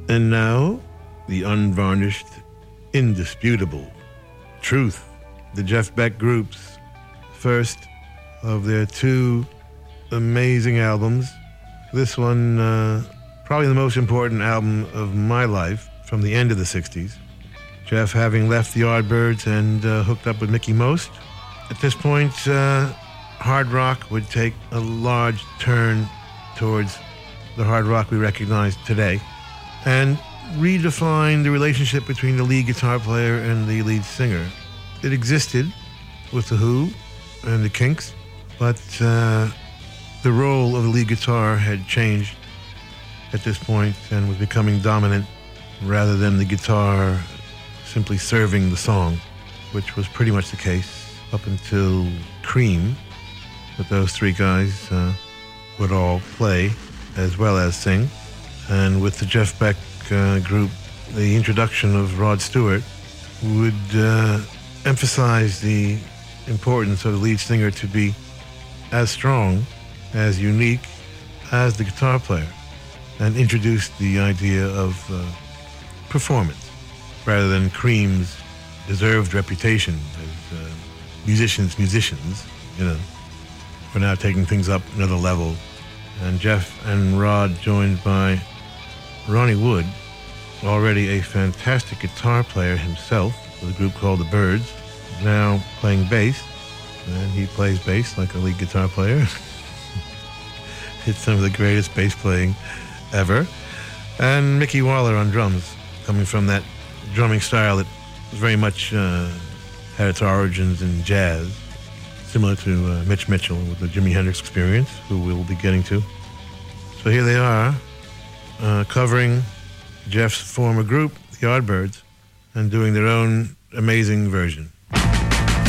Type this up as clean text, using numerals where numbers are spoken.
And now, the unvarnished, indisputable truth. The Jeff Beck Group's first of their two amazing albums. This one, probably the most important album of my life from the end of the 60s. Jeff having left the Yardbirds and hooked up with Mickie Most. At this point, hard rock would take a large turn towards the hard rock we recognize today and redefine the relationship between the lead guitar player and the lead singer. It existed with The Who and the Kinks, but the role of the lead guitar had changed at this point and was becoming dominant rather than the guitar simply serving the song, which was pretty much the case up until Cream, but those three guys would all play as well as sing. And with the Jeff Beck group, the introduction of Rod Stewart would emphasize the importance of the lead singer to be as strong, as unique as the guitar player, and introduced the idea of performance rather than Cream's deserved reputation as musicians, you know. We're now taking things up another level. And Jeff and Rod joined by Ronnie Wood, already a fantastic guitar player himself with a group called The Byrds, now playing bass. And he plays bass like a lead guitar player. It's some of the greatest bass playing ever. And Mickey Waller on drums, coming from that drumming style that very much had its origins in jazz, similar to Mitch Mitchell with the Jimi Hendrix Experience, who we'll be getting to. So here they are, covering Jeff's former group, the Yardbirds, and doing their own amazing version.